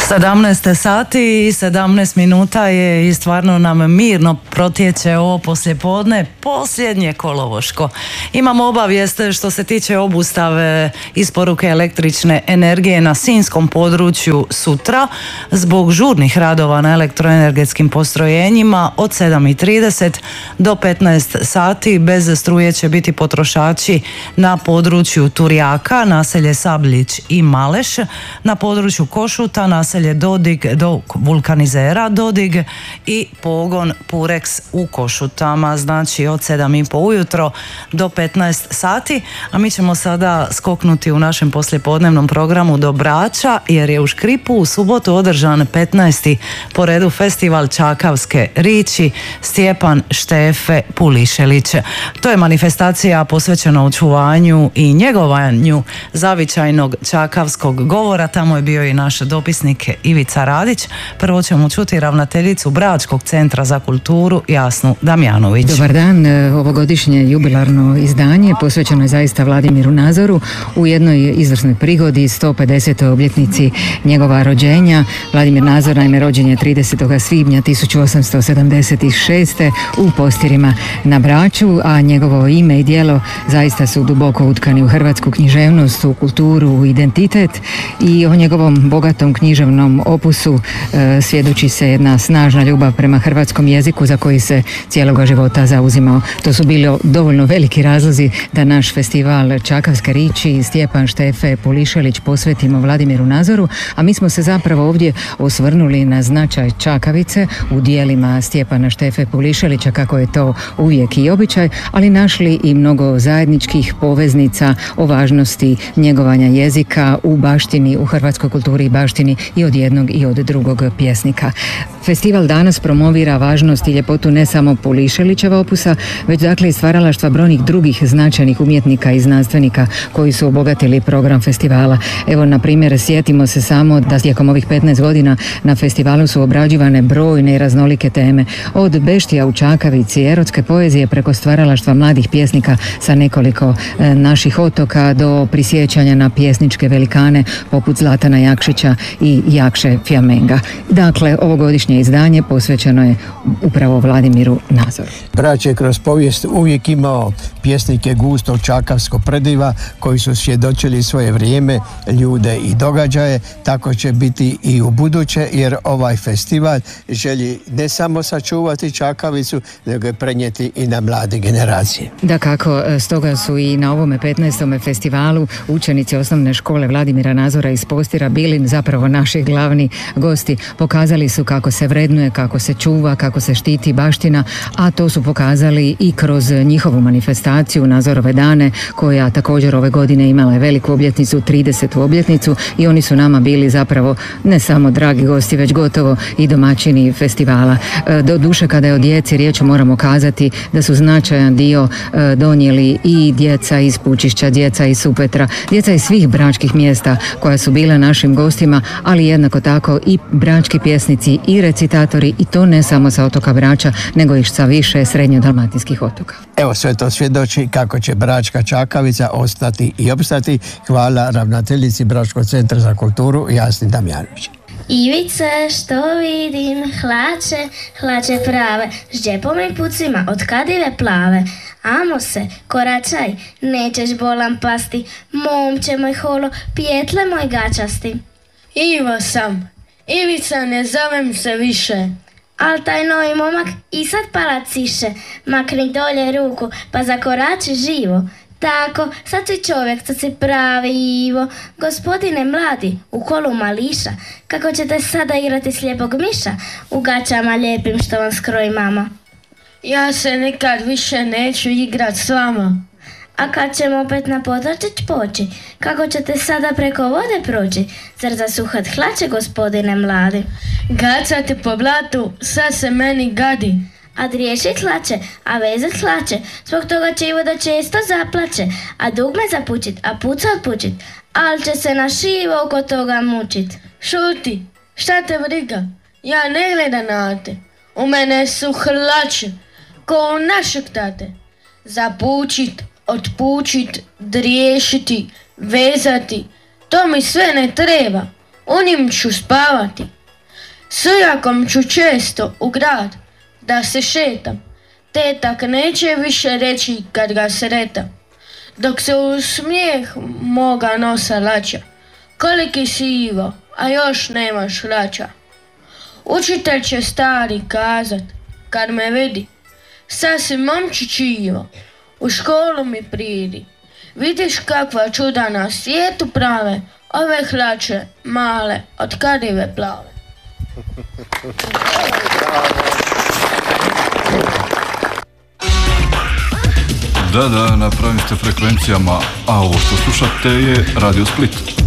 17 sati i 17 minuta je i stvarno nam mirno protječe ovo poslijepodne, posljednje kolovoško. Imamo obavijest što se tiče obustave isporuke električne energije na sinjskom području sutra zbog žurnih radova na elektroenergetskim postrojenjima od 7:30 do 15 sati. Bez struje će biti potrošači na području Turjaka, naselje Sabljić i Maleš, na području Košuta, naselje Dodig do vulkanizera Dodig i pogon Purex u Košutama, znači od 7:30 ujutro do 15 sati. A mi ćemo sada skoknuti u našem poslijepodnevnom programu do Brača, jer je u Škripu u subotu održan 15. po redu festival Čakavske riči Stjepan Štefe Pulišelić. To je manifestacija posvećena očuvanju i njegovanju zavičajnog čakavskog govora. Tamo je bio i naš dopisnik Ivica Radić. Prvo ćemo čuti ravnateljicu Bračkog centra za kulturu Jasnu Damjanović. Dobar dan, ovogodišnje jubilarno izdanje posvećeno je zaista Vladimiru Nazoru u jednoj izvrsnoj prigodi 150. obljetnici njegova rođenja. Vladimir Nazor naime rođen je 30. svibnja 1876. u Postirima na Braču, a njegovo ime i djelo zaista su duboko utkani u hrvatsku književnost, u kulturu, u identitet, i o njegovom bogatom književnom opusu svjedoči se jedna snažna ljubav prema hrvatskom jeziku za koji se cijeloga života zauzimao. To su bili dovoljno veliki razlozi da naš festival Čakavske riči Stjepan Štefe Pulišelić posvetimo Vladimiru Nazoru, a mi smo se zapravo ovdje osvrnuli na značaj Čakavice u dijelima Stjepana Štefe Pulišelića, kako je to uvijek i običaj, ali našli i mnogo zajedničkih poveznica o važnosti njegovanja jezika u baštini, u hrvatskoj kulturi i baštini i od jednog i od drugog pjesnika. Festival danas promovira važnost i ljepotu ne samo Pulišelićeva opusa, već dakle i stvaralaštva brojnih drugih značajnih umjetnika i znanstvenika koji su obogatili program festivala. Evo, na primjer, sjetimo se samo da tijekom ovih 15 godina na festivalu su obrađivane brojne i raznolike teme, od beštija u Čakavici, erotske poezije, preko stvaralaštva mladih pjesnika sa nekoliko naših otoka, do prisjećanja na pjesničke velikane poput Zlatana Jakšića i Jakše Fjamenga. Dakle, ovogodišnje izdanje posvećeno je upravo Vladimiru Nazoru. Brač je kroz povijest uvijek imao pjesnike gustog čakavskog prediva koji su svjedočili svoje vrijeme, ljude i događaje. Tako će biti i u buduće, jer ovaj festival želi ne samo sačuvati Čakavicu, nego je prenijeti i na mlade generacije. Dakako, stoga su i na ovome 15. festivalu učenici osnovne škole Vladimira Nazora iz Postira bili zapravo naši glavni gosti. Pokazali su kako se vrednuje, kako se čuva, kako se štiti baština, a to su pokazali i kroz njihovu manifestaciju Nazorove dane, koja također ove godine imala je veliku obljetnicu, 30. obljetnicu, i oni su nama bili zapravo ne samo dragi gosti, već gotovo i domaćini festivala. Do duše, kada je o djeci riječ, moramo kazati da su značajan dio donijeli i djeca iz Pučišća, djeca iz Supetra, djeca iz svih bračkih mjesta koja su bila našim gostima, ali jednako tako i brački pjesnici i recitatori, i to ne samo sa otoka Brača, nego i sa više srednjodalmatinskih otoka. Evo, sve to svjedoči kako će Bračka Čakavica ostati i opstati. Hvala ravnateljici Bračkog centra za kulturu Jasni Damjanović. Ivice, što vidim, hlače prave, s džepom i pucima od kadive plave. Amo se, koračaj, nećeš bolan pasti, momče moj holo, pjetle moj gačasti. Iva sam, Ivica, ne zovem se više. Al taj novi momak i sad pala ciše, makni dolje ruku, pa zakorači živo. Tako, sad si čovjek, sad si pravi Ivo. Gospodine mladi, u kolu mališa, kako ćete sada igrati slijepog miša u gaćama lijepim što vam skroji mama? Ja se nikad više neću igrat s vama. A kad ćemo opet na potočić poći, kako ćete sada preko vode proći? Zar zasuhat hlače, gospodine mladi? Gacati po blatu, sad se meni gadi. A driješit hlače, a vezat hlače, zbog toga će Ivo da često zaplače, a dugme zapučit, a puca otpučit, al će se na šivo oko toga mučit. Šuti, šta te briga, ja ne gledam na te, u mene su hlače, ko u našeg tate. Zapučit, otpučit, driješiti, vezati, to mi sve ne treba. u njim ću spavati. S ujakom ću često u grad da se šetam, tetak neće više reći kad ga sretam, dok se u smijeh moga nosa laća. Koliki si Ivo, a još nemaš hlača. Učitelj će stari kazat, kad me vidi, sad si momčić Ivo, u školu mi pridi. Vidiš kakva čuda na svijetu prave, ove hlače male od kadive plave. Da, na pravim ste frekvencijama, a ovo što slušate je Radio Split.